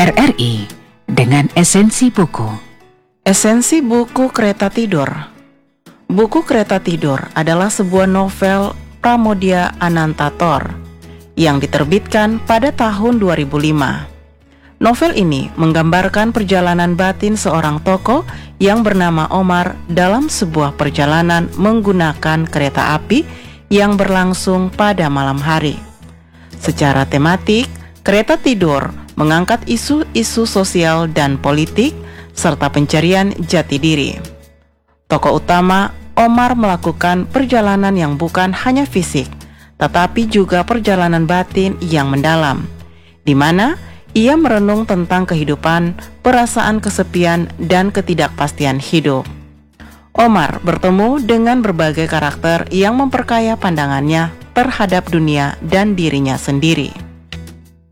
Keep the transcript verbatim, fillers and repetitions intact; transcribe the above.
R R I dengan esensi buku. Esensi buku Kereta Tidur. Buku Kereta Tidur adalah sebuah novel Pramoedya Anantathur yang diterbitkan pada tahun dua ribu lima. Novel ini menggambarkan perjalanan batin seorang tokoh yang bernama Omar dalam sebuah perjalanan menggunakan kereta api yang berlangsung pada malam hari. Secara tematik, Kereta Tidur mengangkat isu-isu sosial dan politik serta pencarian jati diri. Tokoh utama, Omar, melakukan perjalanan yang bukan hanya fisik, tetapi juga perjalanan batin yang mendalam, di mana ia merenung tentang kehidupan, perasaan kesepian, dan ketidakpastian hidup. Omar bertemu dengan berbagai karakter yang memperkaya pandangannya terhadap dunia dan dirinya sendiri.